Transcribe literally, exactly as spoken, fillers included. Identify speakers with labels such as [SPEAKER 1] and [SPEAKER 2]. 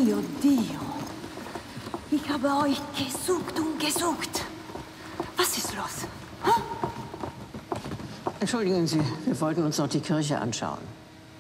[SPEAKER 1] Mio Dio. Ich habe euch gesucht und gesucht. Was ist los? Huh?
[SPEAKER 2] Entschuldigen Sie, wir wollten uns noch die Kirche anschauen.